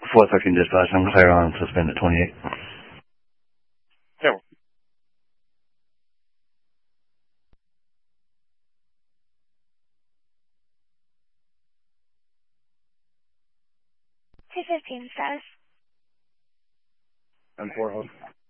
413 dispatch, I'm clear on suspend at 28. No. $215 status. I'm 4 hold.